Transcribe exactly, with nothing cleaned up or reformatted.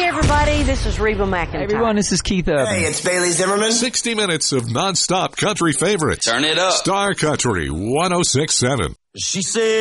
everybody. This is Reba McEntire. Hey, everyone, this is Keith Urban. Hey, it's Bailey Zimmerman. sixty minutes of nonstop country favorites. Turn it up. Star Country one oh six point seven. She said.